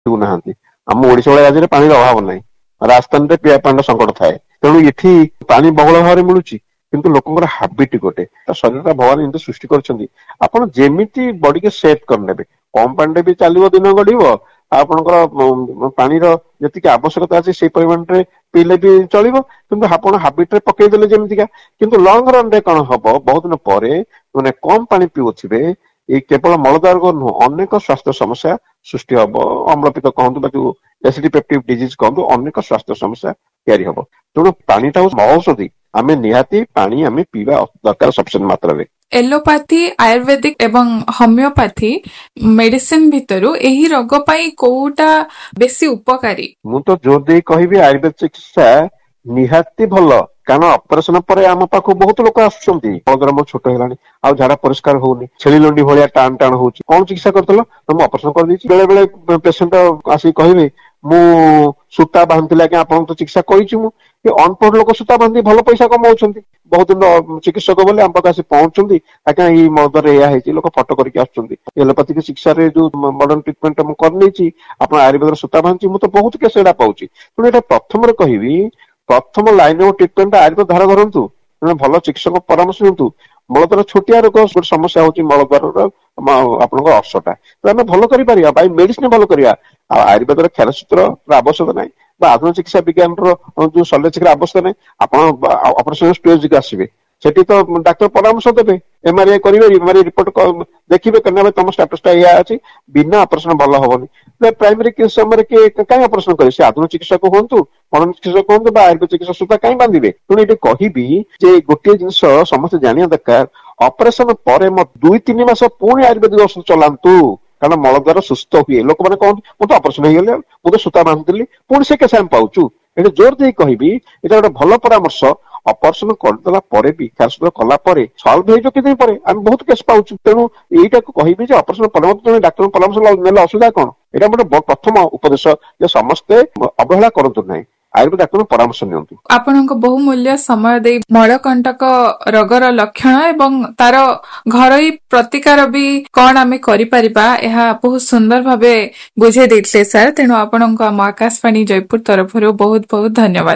ପିଉନାହାନ୍ତି। ଆମ ଓଡିଶା ଭଳିଆ ରାଜ୍ୟରେ ପାଣିର ଅଭାବ ନାହିଁ, ରାଜସ୍ଥାନରେ ପିଇବା ପାଣିର ସଙ୍କଟ ଥାଏ। ତେଣୁ ଏଠି ପାଣି ବହୁଳ ଭାବରେ ମିଳୁଛି, କିନ୍ତୁ ଲୋକଙ୍କର ହାବିଟ ଗୋଟେ, ତା ଶରୀରଟା ଭଗବାନ ଏମିତି ସୃଷ୍ଟି କରିଛନ୍ତି, ଆପଣ ଯେମିତି ବଡିକି ସେଭ କରିନେବେ। କମ ପାଣିରେ ବି ଚାଲିବ, ଦିନ ଗଡିବ, ଆପଣଙ୍କର ପାଣିର ଯେତିକି ଆବଶ୍ୟକତା ଅଛି ସେଇ ପରିମାଣରେ ପିଇଲେ ବି ଚଳିବ, କିନ୍ତୁ ଆପଣ ହାବିଟ ରେ ପକେଇଦେଲେ ଯେମିତିକା। କିନ୍ତୁ ଲଙ୍ଗ ରନ ରେ କଣ ହବ, ବହୁତ ଦିନ ପରେ ମାନେ କମ ପାଣି ପିଉଥିବେ, ଏଇ କେବଳ ମଳଦ୍ୱାର ରୋଗ ନୁହଁ, ଅନେକ ସ୍ୱାସ୍ଥ୍ୟ ସମସ୍ୟା ସୃଷ୍ଟି ହବ। ଅମ୍ଳପିତ କହନ୍ତୁ ବା ଯୋଉ ଏସିଡିପେପ୍ଟିକ ଡିଜିଜ କହନ୍ତୁ, ଅନେକ ସ୍ୱାସ୍ଥ୍ୟ ସମସ୍ୟା ତିଆରି ହବ। ତେଣୁ ପାଣିଟା ହଉଛି ମହୌଷଧି, ଆମେ ନିହାତି ପାଣି ଆମେ ପିଇବା ଦରକାର ସଫିସିଏଣ୍ଟ ମାତ୍ରାରେ। ଏଲୋପାଥି, ଆୟୁର୍ବେଦିକ ଏବଂ ହୋମିଓପାଥି ମେଡିସିନ ଭିତରୁ ଏହି ରୋଗ ପାଇଁ କୋଉଟା ବେଶୀ ଉପକାରୀ? ମୁଁ ତ ଜୋର ଦେଇ କହିବି ଆୟୁର୍ବେଦ ଚିକିତ୍ସା ନିହାତି ଭଲ, କାରଣ ଅପରେସନ ପରେ ଆମ ପାଖକୁ ବହୁତ ଲୋକ ଆସୁଛନ୍ତି, ମଳଦ୍ୱାର ମୋର ଛୋଟ ହେଲାଣି, ଆଉ ଝାଡା ପରିଷ୍କାର ହଉନି, ଛେଳି ଲଣ୍ଡି ଭଳିଆ ଟାଣ ଟାଣ ହଉଛି, କଣ ଚିକିତ୍ସା କରିଥିଲ? ମୁଁ ଅପରେସନ କରିଦେଇଛି। ବେଳେ ବେଳେ ପେସେଣ୍ଟ ଆସିକି କହିବେ ମୁଁ ସୂତା ବାନ୍ଧିଥିଲି ଆଜ୍ଞା, ଆପଣଙ୍କୁ ତ ଚିକିତ୍ସା କରିଛି ମୁଁ। ଅନପଢ ଲୋକ ସୂତା ବାନ୍ଧି ଭଲ ପଇସା କମାଉଛନ୍ତି, ବହୁତ ଦିନ ଚିକିତ୍ସକ ବୋଲି ଆମ ପାଖରେ ଆସି ପହଞ୍ଚୁଛନ୍ତି, ଆଜ୍ଞା ଏଇ ମଳଦ୍ୱାରରେ ଏଇଆ ହେଇଛି, ଲୋକ ଫଟୋ କରିକି ଆସୁଛନ୍ତି। ଏଲୋପାଥିକ ଚିକିତ୍ସାରେ ଯୋଉ ମଡର୍ଣ୍ଣ ଟ୍ରିଟମେଣ୍ଟ ମୁଁ କରିନେଇଛି, ଆପଣ ଆୟୁର୍ବେଦର ସୂତା ବାନ୍ଧିଛି, ମୁଁ ତ ବହୁତ କେସ୍ ଏଇଟା ପାଉଛି। ତେଣୁ ଏଇଟା ପ୍ରଥମରେ କହିବି, ପ୍ରଥମ ଲାଇନ ଅଫ ଟ୍ରିଟମେଣ୍ଟ ଆୟୁର୍ବେଦ ଧାର ଧରନ୍ତୁ, ଭଲ ଚିକିତ୍ସକ ପରାମର୍ଶ ନିଅନ୍ତୁ। ମଳଦ୍ୱାର ଛୋଟିଆ ରୋଗ, ଗୋଟେ ସମସ୍ୟା ହଉଛି ମଳଦ୍ୱାରର ଆପଣଙ୍କର ଅର୍ଶଟା, ଆମେ ଭଲ କରିପାରିବା, ବାଇ ମେଡିସିନ ଭଲ କରିବା। ଆଉ ଆୟୁର୍ବେଦର କ୍ଷାରସୂତ୍ର ଆବଶ୍ୟକ ନାହିଁ, ବା ଆଧୁନିକ ଚିକିତ୍ସା ବିଜ୍ଞାନର ଯୋଉ ଶଲ୍ୟ ଚିକିତ୍ସାର ଆବଶ୍ୟକ ନାହିଁ। ଆପଣ ଅପରେସନ ଷ୍ଟେଜକୁ ଆସିବେ, ସେଠି ତ ଡାକ୍ତର ପରାମର୍ଶ ଦେବେ, ଏମଆରଆଇ କରିବେ, ଏମଆରଆଇ ରିପୋର୍ଟ ଦେଖିବେ, କେବେ ତମ ଷ୍ଟାଟସଟା ଏଇଆ ଅଛି, ବିନା ଅପରେସନ ଭଲ ହବନି। ପ୍ରାଇମେରୀ ସମୟରେ କିଏ କାହିଁ ଅପରେସନ କରିବେ? ସେ ଆଧୁନିକ ଚିକିତ୍ସକ ହୁଅନ୍ତୁ, ମଡର୍ଣ୍ଣ ଚିକିତ୍ସକ ହୁଅନ୍ତୁ, ବା ଆୟୁର୍ବେଦ ଚିକିତ୍ସା ସୂତା କାହିଁ ବାନ୍ଧିବେ? ତେଣୁ ଏଠି କହିବି ଯେ ଗୋଟିଏ ଜିନିଷ ସମସ୍ତେ ଜାଣିବା ଦରକାର, ଅପରେସନ ପରେ 2-3 ମାସ ପୁଣି ଆୟୁର୍ବେଦିକ ଔଷଧ ଚଲାନ୍ତୁ, କାରଣ ମଳଦ୍ୱାର ସୁସ୍ଥ ହୁଏ। ଲୋକମାନେ କହନ୍ତି ମୁଁ ତ ଅପରେସନ ହେଇଗଲେ, ମୁଁ ତ ସୂତା ବାନ୍ଧିଥିଲି, ପୁଣି ସେ କେସ ଆମେ ପାଉଛୁ। ଏଠି ଜୋର ଦେଇ କହିବି, ଏଇଟା ଗୋଟେ ଭଲ ପରାମର୍ଶ। ଅପରେସନ କରିଦେଲା ପରେ ବି, କ୍ଷାରସୂତ୍ର କଲା ପରେ ସଲ୍ଭ ହେଇଯିବ କିଛି ପରେ, ଆମେ ବହୁତ କେସ୍ ପାଉଛୁ। ତେଣୁ ଏଇଟାକୁ କହିବି ଯେ ଅପରେସନ ପରାମର୍ଶ ଡାକ୍ତରଙ୍କ ପରାମର୍ଶ ନେଲେ ଅସୁବିଧା କଣ? ଏଇଟା ଗୋଟେ ପ୍ରଥମ ଉପଦେଶ, ଯେ ସମସ୍ତେ ଅବହେଳା କରନ୍ତୁ ନାହିଁ, ଆୟୁର୍ବେଦ ଡାକ୍ତରଙ୍କ ପରାମର୍ଶ ନିଅନ୍ତୁ। ଆପଣଙ୍କ ବହୁମୂଲ୍ୟ ସମୟ ଦେଇ ମଳକଣ୍ଟକ ରୋଗର ଲକ୍ଷଣ ଏବଂ ତାର ଘରୋଇ ପ୍ରତିକାର ବି କଣ ଆମେ କରିପାରିବା, ଏହା ବହୁତ ସୁନ୍ଦର ଭାବେ ବୁଝେଇ ଦେଇଥିଲେ ସାର୍। ତେଣୁ ଆପଣଙ୍କୁ ଆମ ଆକାଶବାଣୀ ଜୟପୁର ତରଫରୁ ବହୁତ ବହୁତ ଧନ୍ୟବାଦ।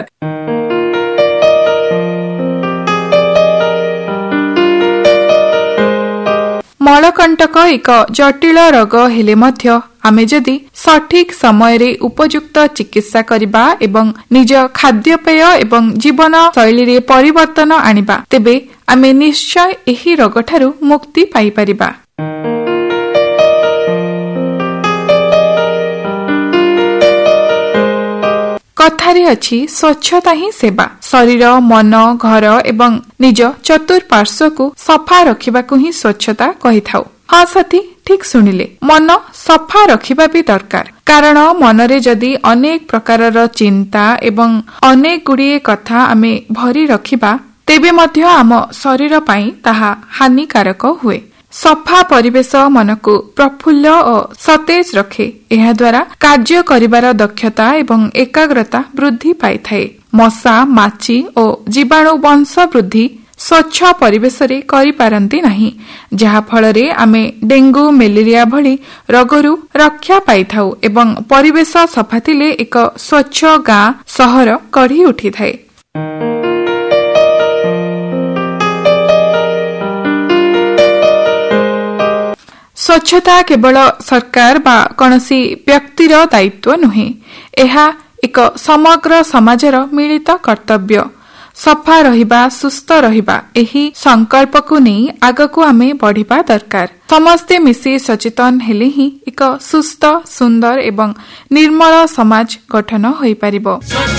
ମଳକଣ୍ଟକ ଏକ ଜଟିଳ ରୋଗ ହେଲେ ମଧ୍ୟ ଆମେ ଯଦି ସଠିକ ସମୟରେ ଉପଯୁକ୍ତ ଚିକିତ୍ସା କରିବା ଏବଂ ନିଜ ଖାଦ୍ୟପେୟ ଏବଂ ଜୀବନ ଶୈଳୀରେ ପରିବର୍ତ୍ତନ ଆଣିବା, ତେବେ ଆମେ ନିଶ୍ଚୟ ଏହି ରୋଗଠାରୁ ମୁକ୍ତି ପାଇପାରିବା। କଥାରେ ଅଛି ସ୍ୱଚ୍ଛତା ହିଁ ସେବା। ଶରୀର, ମନ, ଘର ଏବଂ ନିଜ ଚତୁଃପାର୍ଶ୍ୱକୁ ସଫା ରଖିବାକୁ ହିଁ ସ୍ୱଚ୍ଛତା କହିଥାଉ। ହଁ ସାଥୀ, ଠିକ ଶୁଣିଲେ, ମନ ସଫା ରଖିବା ବି ଦରକାର, କାରଣ ମନରେ ଯଦି ଅନେକ ପ୍ରକାରର ଚିନ୍ତା ଏବଂ ଅନେକ ଗୁଡ଼ିଏ କଥା ଆମେ ଭରି ରଖିବା, ତେବେ ମଧ୍ୟ ଆମ ଶରୀର ପାଇଁ ତାହା ହାନିକାରକ ହୁଏ। ସଫା ପରିବେଶ ମନକୁ ପ୍ରଫୁଲ୍ଲ ଓ ସତେଜ ରଖେ। ଏହାଦ୍ୱାରା କାର୍ଯ୍ୟ କରିବାର ଦକ୍ଷତା ଏବଂ ଏକାଗ୍ରତା ବୃଦ୍ଧି ପାଇଥାଏ। ମଶା, ମାଛି ଓ ଜୀବାଣୁ ବଂଶ ବୃଦ୍ଧି ସ୍ୱଚ୍ଛ ପରିବେଶରେ କରିପାରନ୍ତି ନାହିଁ, ଯାହାଫଳରେ ଆମେ ଡେଙ୍ଗୁ, ମ୍ୟାଲେରିଆ ଭଳି ରୋଗରୁ ରକ୍ଷା ପାଇଥାଉ ଏବଂ ପରିବେଶ ସଫା ଥିଲେ ଏକ ସ୍ୱଚ୍ଛ ଗାଁ, ସହର ଗଢ଼ି ଉଠିଥାଏ। ସ୍ୱଚ୍ଛତା କେବଳ ସରକାର ବା କୌଣସି ବ୍ୟକ୍ତିର ଦାୟିତ୍ୱ ନୁହେଁ, ଏହା ଏକ ସମଗ୍ର ସମାଜର ମିଳିତ କର୍ତ୍ତବ୍ୟ। ସଫା ରହିବା, ସୁସ୍ଥ ରହିବା, ଏହି ସଂକଳ୍ପକୁ ନେଇ ଆଗକୁ ଆମେ ବଢ଼ିବା ଦରକାର। ସମସ୍ତେ ମିଶି ସଚେତନ ହେଲେ ହିଁ ଏକ ସୁସ୍ଥ, ସୁନ୍ଦର ଏବଂ ନିର୍ମଳ ସମାଜ ଗଠନ ହୋଇପାରିବ।